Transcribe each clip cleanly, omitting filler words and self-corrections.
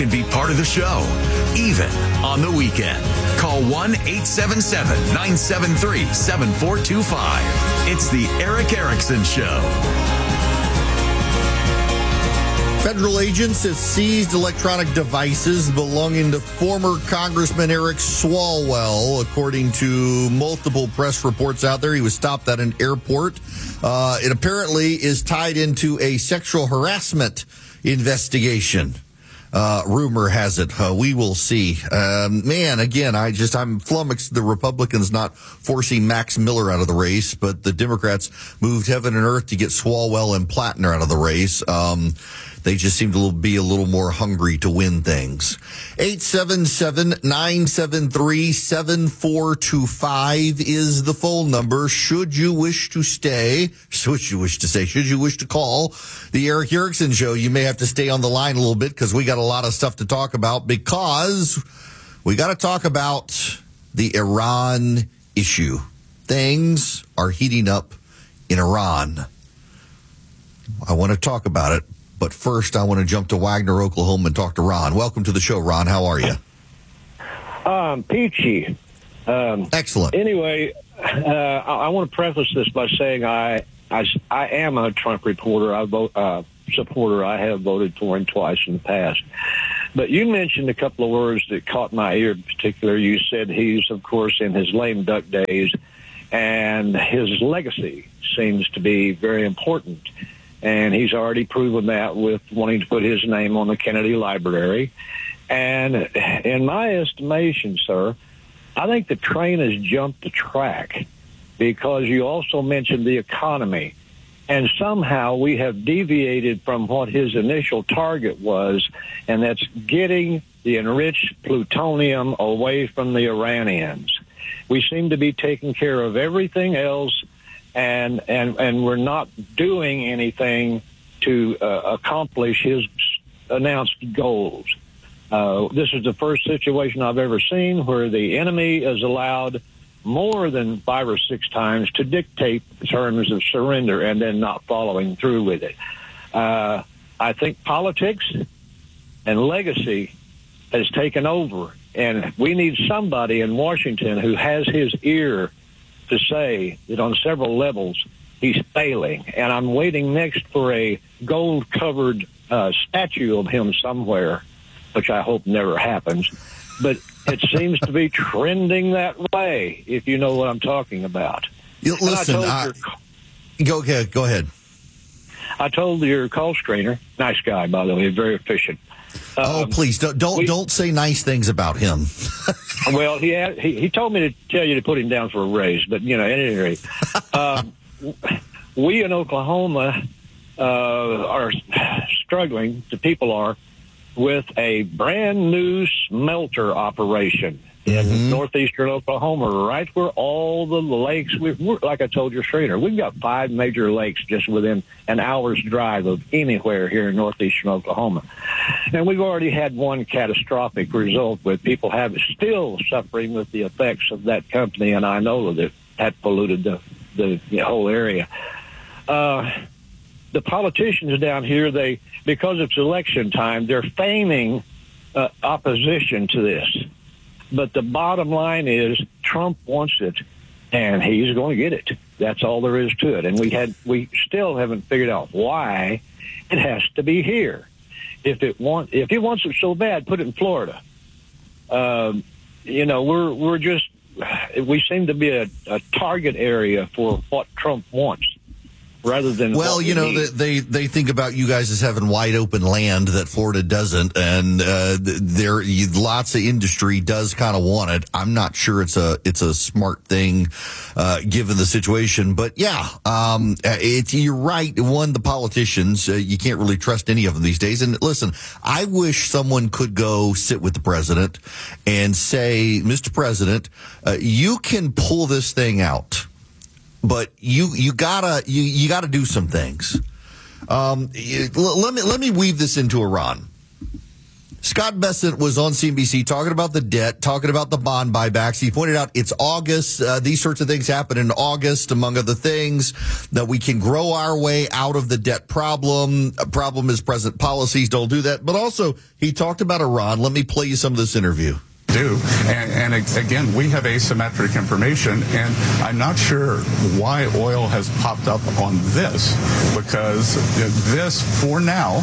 can be part of the show, even on the weekend. Call 1-877-973-7425. It's the Erick Erickson Show. Federal agents have seized electronic devices belonging to former Congressman Eric Swalwell. According to multiple press reports out there, he was stopped at an airport. It apparently is tied into a sexual harassment investigation. Rumor has it. We will see. Again, I'm flummoxed. The Republicans not forcing Max Miller out of the race, but the Democrats moved heaven and earth to get Swalwell and Plattner out of the race. They just seem to be a little more hungry to win things. 877-973-7425 is the phone number. Should you wish to call the Erick Erickson Show, you may have to stay on the line a little bit because we got a lot of stuff to talk about, because we got to talk about the Iran issue. Things are heating up in Iran. I want to talk about it. But first, I want to jump to Wagner, Oklahoma, and talk to Ron. Welcome to the show, Ron. How are you? Peachy. Excellent. Anyway, I want to preface this by saying I am a Trump supporter. I have voted for him twice in the past. But you mentioned a couple of words that caught my ear in particular. You said he's, of course, in his lame duck days, and his legacy seems to be very important. And he's already proven that with wanting to put his name on the Kennedy Library. And in my estimation, sir, I think the train has jumped the track, because you also mentioned the economy. And somehow we have deviated from what his initial target was, and that's getting the enriched plutonium away from the Iranians. We seem to be taking care of everything else, and we're not doing anything to accomplish his announced goals. This is the first situation I've ever seen where the enemy is allowed more than 5 or 6 times to dictate the terms of surrender and then not following through with it. I think politics and legacy has taken over, and we need somebody in Washington who has his ear to say that on several levels he's failing. And I'm waiting next for a gold-covered statue of him somewhere, which I hope never happens. But it seems to be trending that way, if you know what I'm talking about. Listen, go ahead. I told your call screener, nice guy, by the way, very efficient. Please don't say nice things about him. Well, he told me to tell you to put him down for a raise, but at any rate, we in Oklahoma are struggling. The people are with a brand new smelter operation in northeastern Oklahoma, right where all the lakes. We're, like I told your trainer, we've got 5 major lakes just within an hour's drive of anywhere here in northeastern Oklahoma. And we've already had one catastrophic result with people still suffering with the effects of that company, and I know that polluted the whole area. The politicians down here, because it's election time, they're feigning opposition to this. But the bottom line is Trump wants it, and he's going to get it. That's all there is to it. And we still haven't figured out why it has to be here. If he wants it so bad, put it in Florida. We seem to be a target area for what Trump wants, rather than they think about you guys as having wide open land that Florida doesn't, and there lots of industry does kind of want it. I'm not sure it's a smart thing given the situation, but you're right. The politicians, you can't really trust any of them these days. And listen, I wish someone could go sit with the president and say, Mr. President, you can pull this thing out, but you gotta do some things. Let me weave this into Iran. Scott Bessent was on CNBC talking about the debt, talking about the bond buybacks. He pointed out it's August. These sorts of things happen in August, among other things, that we can grow our way out of the debt problem. A problem is present policies don't do that. But also, he talked about Iran. Let me play you some of this interview. And again, we have asymmetric information, and I'm not sure why oil has popped up on this, because this, for now,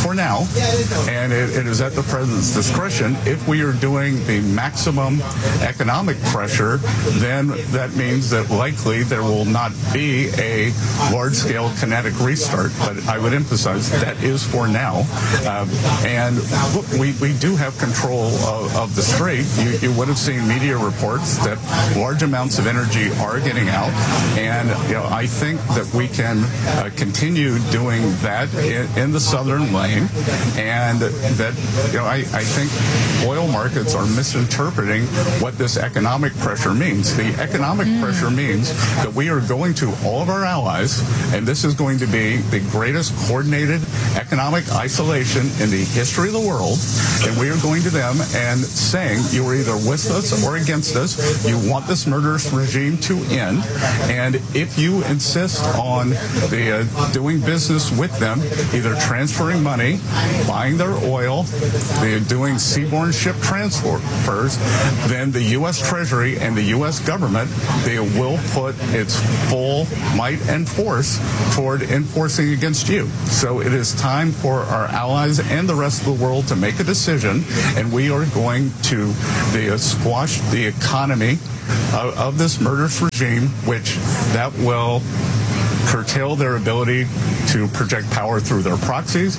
and it is at the president's discretion. If we are doing the maximum economic pressure, then that means that likely there will not be a large-scale kinetic restart. But I would emphasize that is for now. And look, we do have control of the strait. You would have seen media reports that large amounts of energy are getting out, and I think that we can continue doing that in the southern lane, and that I think oil markets are misinterpreting what this economic pressure means. The economic pressure means that we are going to all of our allies, and this is going to be the greatest coordinated economic isolation in the history of the world, and we are going to them and saying, you are either with us or against us. You want this murderous regime to end, and if you insist on doing business with them, either transferring money, buying their oil, doing seaborne ship transfers, then the U.S. Treasury and the U.S. government, they will put its full might and force toward enforcing against you. So it is time for our allies and the rest of the world to make a decision, and we are going to squash the economy of this murderous regime, which that will curtail their ability to project power through their proxies.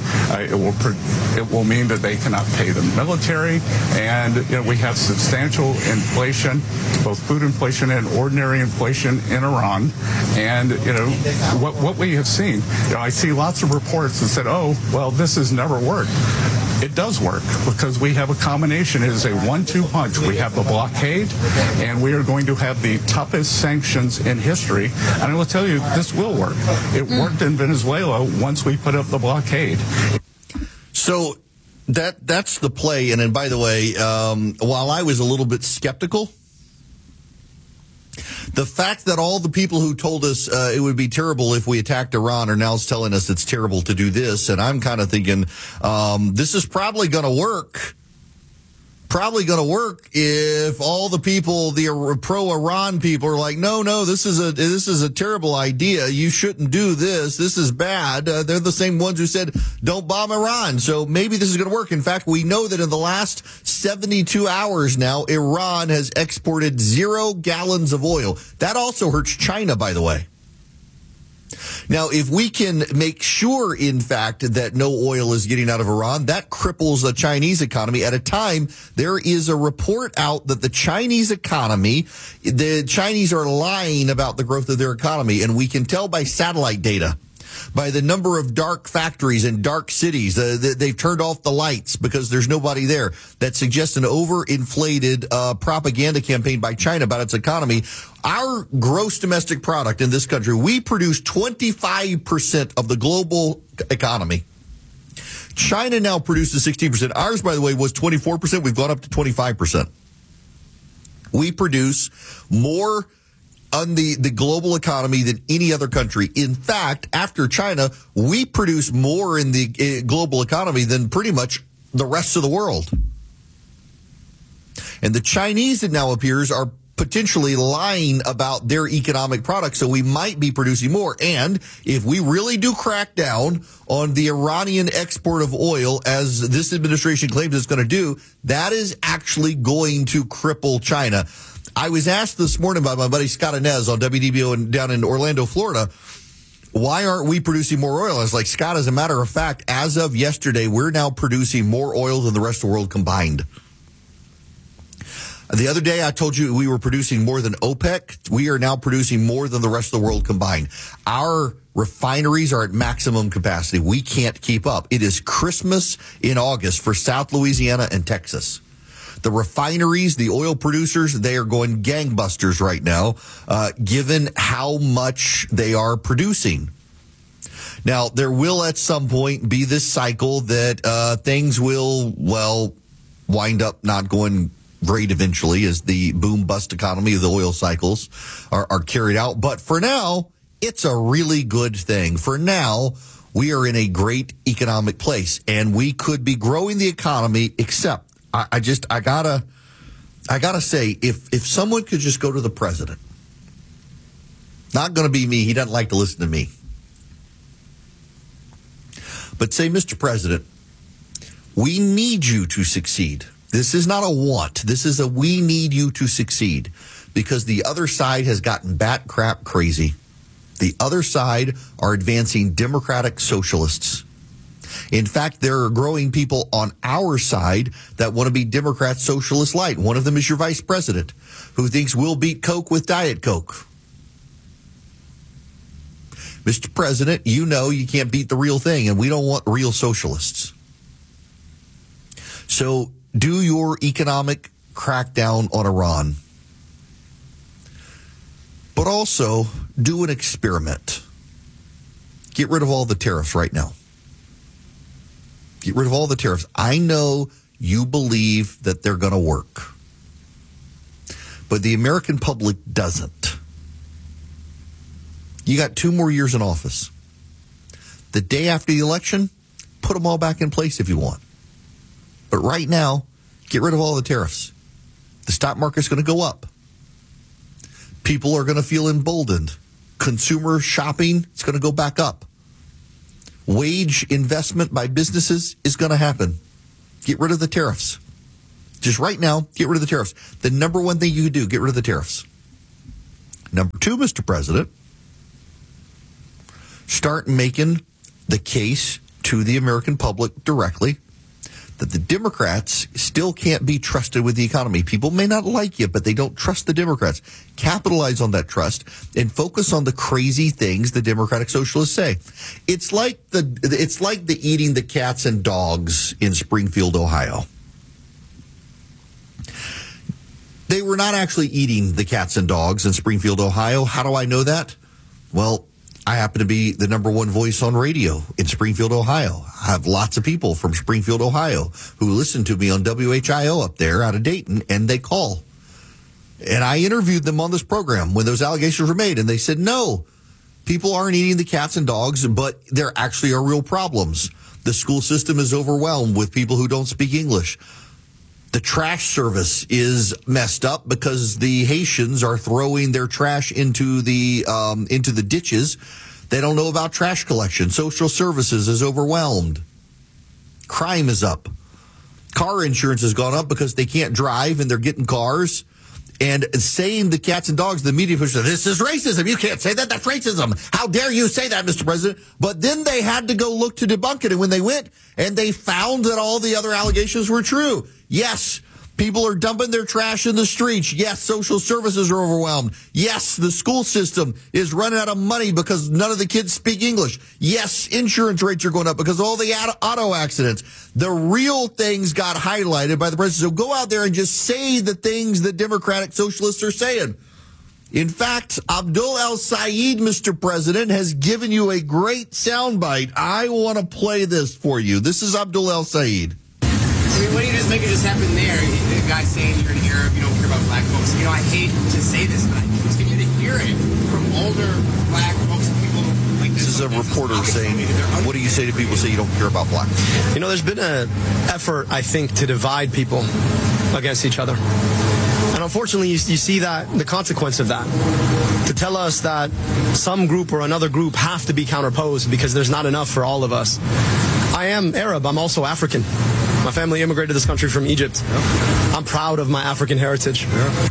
It will mean that they cannot pay the military, and we have substantial inflation, both food inflation and ordinary inflation in Iran. And what we have seen, I see lots of reports that said, oh, well, this has never worked. It does work, because we have a combination. It is a 1-2 punch. We have the blockade, and we are going to have the toughest sanctions in history. And I will tell you, this will work. It worked in Venezuela once we put up the blockade. So that's the play. And then, by the way, while I was a little bit skeptical, the fact that all the people who told us it would be terrible if we attacked Iran are now telling us it's terrible to do this, and I'm kind of thinking this is probably going to work. Probably going to work if all the people, the pro-Iran people, are like, no, this is a terrible idea. You shouldn't do this. This is bad. They're the same ones who said don't bomb Iran. So maybe this is going to work. In fact, we know that in the last 72 hours now, Iran has exported 0 gallons of oil. That also hurts China, by the way. Now, if we can make sure, in fact, that no oil is getting out of Iran, that cripples the Chinese economy. At a time, there is a report out that the Chinese are lying about the growth of their economy, and we can tell by satellite data, by the number of dark factories and dark cities. They've turned off the lights because there's nobody there. That suggests an overinflated propaganda campaign by China about its economy. Our gross domestic product in this country, we produce 25% of the global economy. China now produces 16%. Ours, by the way, was 24%. We've gone up to 25%. We produce more on the global economy than any other country. In fact, after China, we produce more in the global economy than pretty much the rest of the world. And the Chinese, it now appears, are potentially lying about their economic products, so we might be producing more. And if we really do crack down on the Iranian export of oil, as this administration claims it's going to do, that is actually going to cripple China. I was asked this morning by my buddy Scott Inez on WDBO down in Orlando, Florida, why aren't we producing more oil? I was like, Scott, as a matter of fact, as of yesterday, we're now producing more oil than the rest of the world combined. The other day, I told you we were producing more than OPEC. We are now producing more than the rest of the world combined. Our refineries are at maximum capacity. We can't keep up. It is Christmas in August for South Louisiana and Texas. The refineries, the oil producers, they are going gangbusters right now, given how much they are producing. Now, there will at some point be this cycle that things will, wind up not going great eventually as the boom-bust economy of the oil cycles are carried out. But for now, it's a really good thing. For now, we are in a great economic place, and we could be growing the economy, except I gotta say, if someone could just go to the president, not going to be me, he doesn't like to listen to me, but say, Mr. President, we need you to succeed. This is not a want. This is a we need you to succeed, because the other side has gotten bat crap crazy. The other side are advancing democratic socialists. In fact, there are growing people on our side that want to be Democrat socialist light. One of them is your vice president, who thinks we'll beat Coke with Diet Coke. Mr. President, you know you can't beat the real thing, and we don't want real socialists. So do your economic crackdown on Iran. But also do an experiment. Get rid of all the tariffs right now. Get rid of all the tariffs. I know you believe that they're going to work, but the American public doesn't. You got 2 more years in office. The day after the election, put them all back in place if you want. But right now, get rid of all the tariffs. The stock market's going to go up. People are going to feel emboldened. Consumer shopping is going to go back up. Wage investment by businesses is going to happen. Get rid of the tariffs. Just right now, get rid of the tariffs. The number one thing you could do, get rid of the tariffs. Number 2, Mr. President, start making the case to the American public directly that the Democrats still can't be trusted with the economy. People may not like you, but they don't trust the Democrats. Capitalize on that trust and focus on the crazy things the Democratic Socialists say. It's like the eating the cats and dogs in Springfield, Ohio. They were not actually eating the cats and dogs in Springfield, Ohio. How do I know that? Well, I happen to be the number one voice on radio in Springfield, Ohio. I have lots of people from Springfield, Ohio, who listen to me on WHIO up there out of Dayton, and they call. And I interviewed them on this program when those allegations were made, and they said, no, people aren't eating the cats and dogs, but there actually are real problems. The school system is overwhelmed with people who don't speak English. The trash service is messed up because the Haitians are throwing their trash into the ditches. They don't know about trash collection. Social services is overwhelmed. Crime is up. Car insurance has gone up because they can't drive and they're getting cars. And saying the cats and dogs, the media pushes, this is racism. You can't say that. That's racism. How dare you say that, Mr. President? But then they had to go look to debunk it. And when they went and they found that all the other allegations were true. Yes, people are dumping their trash in the streets. Yes, social services are overwhelmed. Yes, the school system is running out of money because none of the kids speak English. Yes, insurance rates are going up because of all the auto accidents. The real things got highlighted by the president. So go out there and just say the things that Democratic Socialists are saying. In fact, Abdul El-Sayed, Mr. President, has given you a great soundbite. I want to play this for you. This is Abdul El-Sayed. I mean, what do you just make it just happen there? The guy saying you're an Arab, you don't care about black folks. You know, I hate to say this, but I continue to hear it from older black folks, people like this. This is a reporter saying, what do you say to people who say you don't care about black people? You know, there's been an effort, I think, to divide people against each other. And unfortunately, you see that the consequence of that, to tell us that some group or another group have to be counterposed because there's not enough for all of us. I am Arab. I'm also African. My family immigrated to this country from Egypt. I'm proud of my African heritage.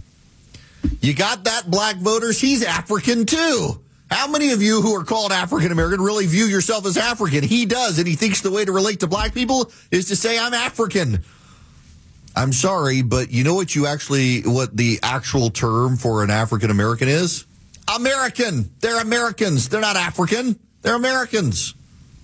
You got that, black voters? He's African, too. How many of you who are called African American really view yourself as African? He does, and he thinks the way to relate to black people is to say, I'm African. I'm sorry, but you know what the actual term for an African American is? American. They're Americans. They're not African. They're Americans.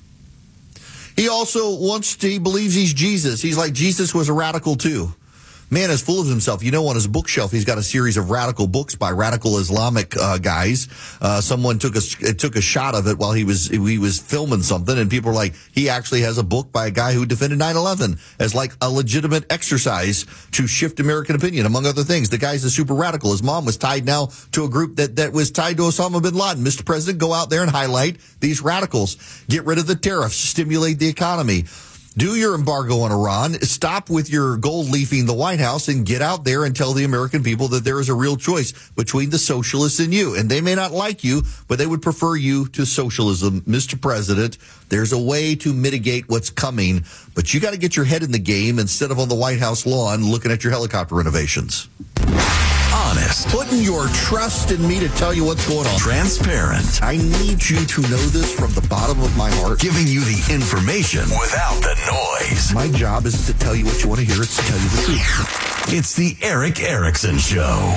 He also he believes he's Jesus. He's like Jesus was a radical too. man is full of himself. You know, on his bookshelf, he's got a series of radical books by radical Islamic guys. Someone took a shot of it while he was filming something, and people were like, he actually has a book by a guy who defended 9/11 as like a legitimate exercise to shift American opinion, among other things. The guy's a super radical. His mom was tied now to a group that was tied to Osama bin Laden. Mr. President, go out there and highlight these radicals. Get rid of the tariffs. Stimulate the economy. Do your embargo on Iran. Stop with your gold leafing the White House and get out there and tell the American people that there is a real choice between the socialists and you. And they may not like you, but they would prefer you to socialism. Mr. President, there's a way to mitigate what's coming, but you got to get your head in the game instead of on the White House lawn looking at your helicopter renovations. Honest. Putting your trust in me to tell you what's going on. Transparent. I need you to know this from the bottom of my heart. Giving you the information without the noise. My job is to tell you what you want to hear. It's to tell you the truth. It's the Eric Erickson Show.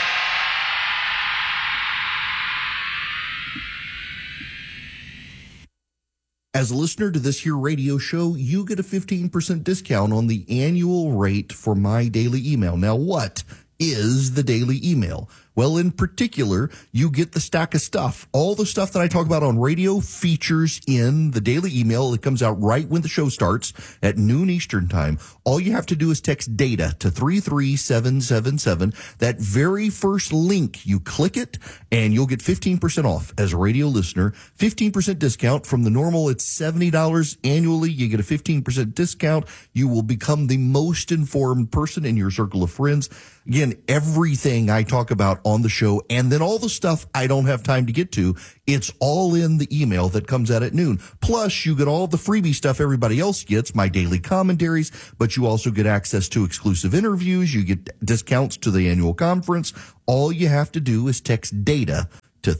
As a listener to this here radio show, you get a 15% discount on the annual rate for my daily email. Now, what is the daily email? Well, in particular, you get the stack of stuff. All the stuff that I talk about on radio features in the daily email. It comes out right when the show starts at noon Eastern time. All you have to do is text DATA to 33777. That very first link, you click it, and you'll get 15% off as a radio listener. 15% discount from the normal. It's $70 annually. You get a 15% discount. You will become the most informed person in your circle of friends. Again, everything I talk about on the show, and then all the stuff I don't have time to get to, it's all in the email that comes out at noon. Plus, you get all the freebie stuff everybody else gets, my daily commentaries, but you also get access to exclusive interviews. You get discounts to the annual conference. All you have to do is text DATA to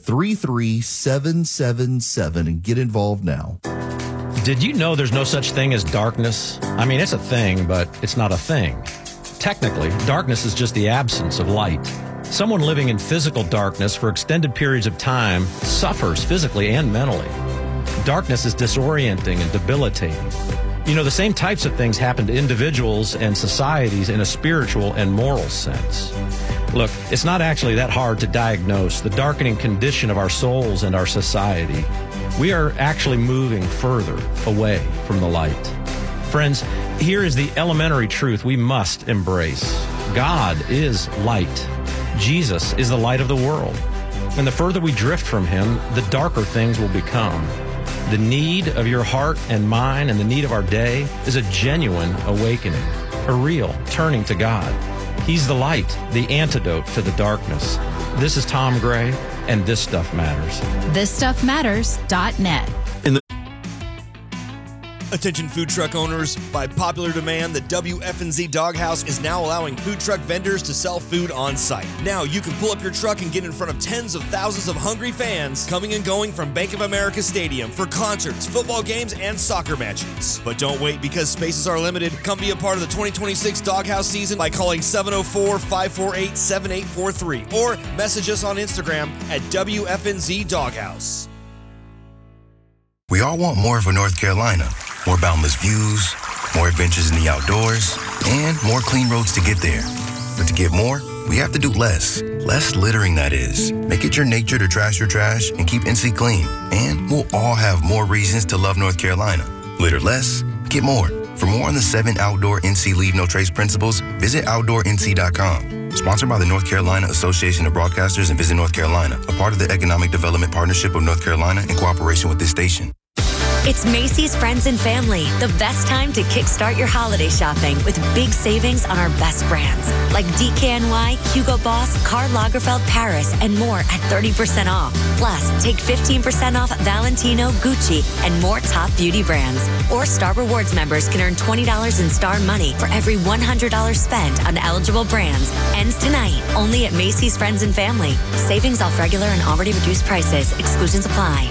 33777 and get involved now. Did you know there's no such thing as darkness? I mean, it's a thing, but it's not a thing. Technically, darkness is just the absence of light. Someone living in physical darkness for extended periods of time suffers physically and mentally. Darkness is disorienting and debilitating. You know, the same types of things happen to individuals and societies in a spiritual and moral sense. Look, it's not actually that hard to diagnose the darkening condition of our souls and our society. We are actually moving further away from the light. Friends, here is the elementary truth we must embrace. God is light. Jesus is the light of the world. And the further we drift from him, the darker things will become. The need of your heart and mine and the need of our day is a genuine awakening, a real turning to God. He's the light, the antidote to the darkness. This is Tom Gray, and This Stuff Matters. ThisStuffMatters.net. Attention food truck owners, by popular demand, the WFNZ Doghouse is now allowing food truck vendors to sell food on site. Now you can pull up your truck and get in front of tens of thousands of hungry fans coming and going from Bank of America Stadium for concerts, football games, and soccer matches. But don't wait, because spaces are limited. Come be a part of the 2026 Doghouse season by calling 704-548-7843 or message us on Instagram at WFNZ Doghouse. We all want more for North Carolina. More boundless views, more adventures in the outdoors, and more clean roads to get there. But to get more, we have to do less. Less littering, that is. Make it your nature to trash your trash and keep NC clean. And we'll all have more reasons to love North Carolina. Litter less, get more. For more on the 7 outdoor NC Leave No Trace principles, visit OutdoorNC.com. Sponsored by the North Carolina Association of Broadcasters and Visit North Carolina, a part of the Economic Development Partnership of North Carolina in cooperation with this station. It's Macy's Friends and Family, the best time to kickstart your holiday shopping with big savings on our best brands like DKNY, Hugo Boss, Karl Lagerfeld Paris, and more at 30% off. Plus, take 15% off Valentino, Gucci, and more top beauty brands. Or Star Rewards members can earn $20 in Star Money for every $100 spent on eligible brands. Ends tonight, only at Macy's Friends and Family. Savings off regular and already reduced prices. Exclusions apply.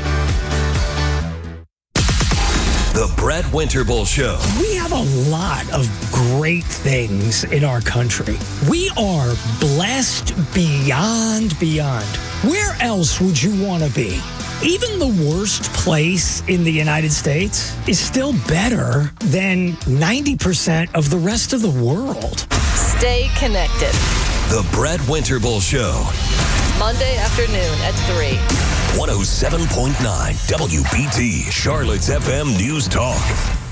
The Brett Winterbull Show. We have a lot of great things in our country. We are blessed beyond. Where else would you want to be? Even the worst place in the United States is still better than 90% of the rest of the world. Stay connected. The Brett Winterble Show. Monday afternoon at 3. 107.9 WBT, Charlotte's FM News Talk.